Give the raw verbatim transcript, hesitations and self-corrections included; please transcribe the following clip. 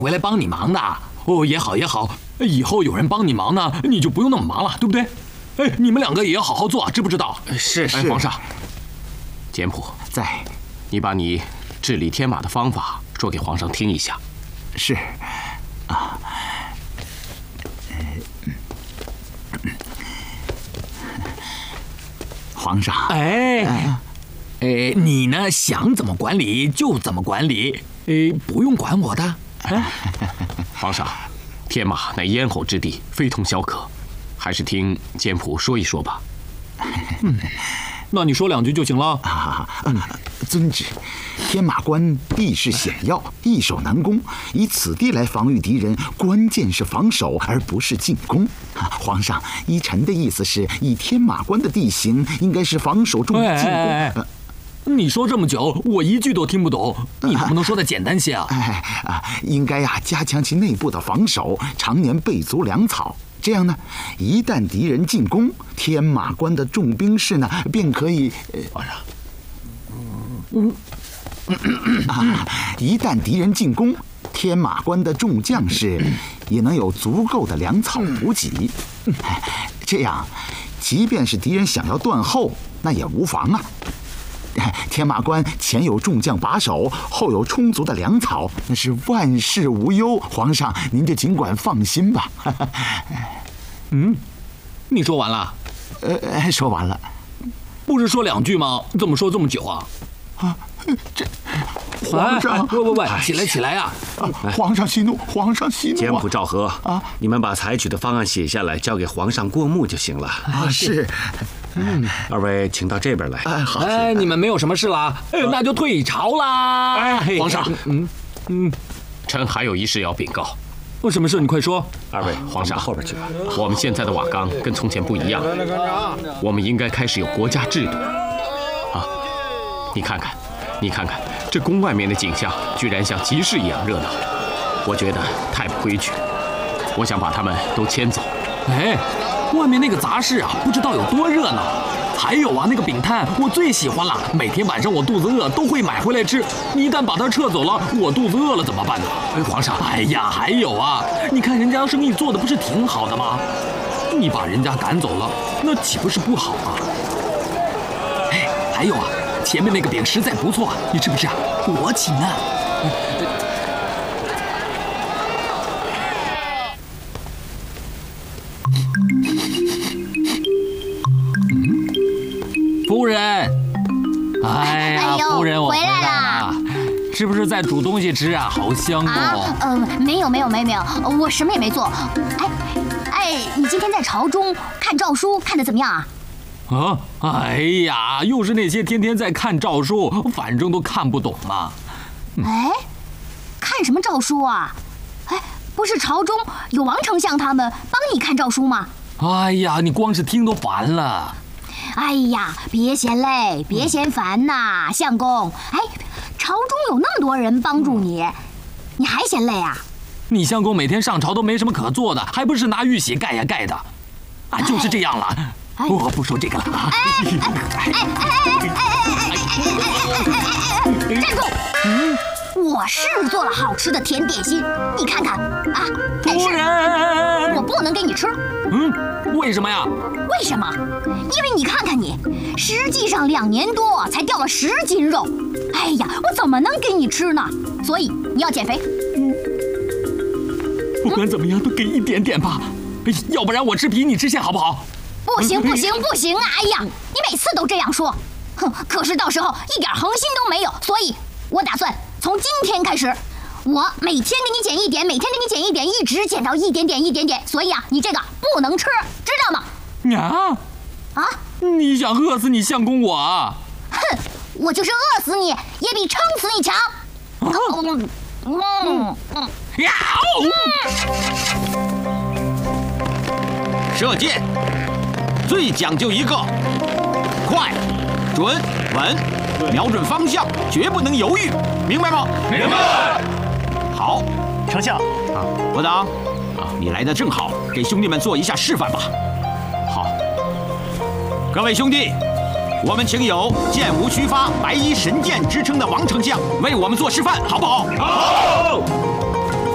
回来帮你忙的。哦，也好也好，以后有人帮你忙呢，你就不用那么忙了，对不对？哎，你们两个也要好好做，知不知道？ 是是。 皇上，简谱在， 你把你治理天马的方法说给皇上听一下。 是，啊，皇上。 哎，哎，你呢？想怎么管理就怎么管理，哎，不用管我的。哎， 皇上，天马乃咽喉之地，非同小可，还是听简谱说一说吧。 嗯，那你说两句就行了。 啊，嗯，遵旨。天马关地势险要，易守难攻，以此地来防御敌人，关键是防守而不是进攻。皇上，依臣的意思是，以天马关的地形，应该是防守重于进攻。 哎哎哎你说这么久，我一句都听不懂，你能不能说的简单些啊？ 哎啊，应该呀、啊、加强其内部的防守，常年备足粮草。这样呢，一旦敌人进攻，天马关的重兵士呢，便可以…… 皇上， 嗯，啊，一旦敌人进攻，天马关的众将士也能有足够的粮草补给。这样，即便是敌人想要断后，那也无妨啊。天马关前有众将把守，后有充足的粮草，那是万事无忧。皇上，您就尽管放心吧。 嗯，你说完了？ 呃，说完了。 不是说两句吗？怎么说这么久啊？ 啊，这皇上， 喂喂喂，起来起来呀！ 啊，皇上息怒，皇上息怒。 简谱赵和啊，你们把采取的方案写下来，交给皇上过目就行了。 啊，是。 嗯，二位请到这边来。 哎，好。 哎，你们没有什么事啦？哎，那就退朝啦。 哎，皇上， 嗯嗯， 臣还有一事要禀告。 有什么事？你快说。 二位皇上， 后边去吧。 我们现在的瓦岗跟从前不一样，我们应该开始有国家制度。啊，你看看，你看看，这宫外面的景象居然像集市一样热闹，我觉得太不规矩。我想把他们都迁走。 哎。外面那个杂事啊，不知道有多热闹。还有啊，那个饼摊我最喜欢了，每天晚上我肚子饿都会买回来吃。你一旦把它撤走了，我肚子饿了怎么办呢？ 哎，皇上， 哎呀，还有啊，你看人家生意做的不是挺好的吗？你把人家赶走了，那岂不是不好吗？哎，还有啊，前面那个饼实在不错，你吃不吃啊？我请啊。夫人，哎呀，哎、夫人，我回来了，是不是在煮东西吃啊？好香哦！ 啊，呃，没有没有没有没有，我什么也没做。哎，哎，你今天在朝中看诏书看得怎么样啊？ 啊，哎呀，又是那些天天在看诏书，反正都看不懂嘛。 嗯、哎，看什么诏书啊？哎，不是朝中有王丞相他们帮你看诏书吗？ 哎呀，你光是听都烦了。 哎呀，别嫌累，别嫌烦呐，嗯、相公。哎，朝中有那么多人帮助你，你还嫌累啊？ 你相公每天上朝都没什么可做的，还不是拿玉玺盖呀盖的？啊，就是这样了。哎、我不说这个了啊！ 哎哎哎哎哎哎哎哎哎哎！站住！嗯，我是做了好吃的甜点心，你看看啊。但是我不能给你吃。 嗯。为什么呀？ 为什么？因为你看看你，实际上两年多才掉了十斤肉。哎呀，我怎么能给你吃呢？所以你要减肥。 嗯，不管怎么样都给一点点吧，要不然我吃皮你吃馅好不好？ 不行不行不行啊！哎呀，你每次都这样说，哼！可是到时候一点恒心都没有，所以我打算从今天开始。我每天给你减一点，每天给你减一点，一直减到一点点一点点。所以啊，你这个不能吃，知道吗？ 啊啊！ 你想饿死你相公我啊？ 哼！我就是饿死你，也比撑死你强。嗯嗯嗯呀！ 射箭最讲究一个快、准、稳，瞄准方向，绝不能犹豫，明白吗？ 明白。 好， 丞相啊，伯当，啊，你来的正好，给兄弟们做一下示范吧。好，各位兄弟，我们请有箭无虚发、白衣神箭之称的王丞相为我们做示范，好不好？ 好。